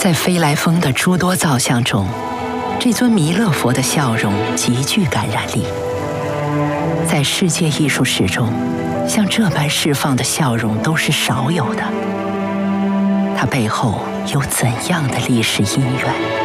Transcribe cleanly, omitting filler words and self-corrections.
在飞来峰的诸多造像中，这尊弥勒佛的笑容极具感染力。在世界艺术史中，像这般释放的笑容都是少有的。它背后有怎样的历史因缘？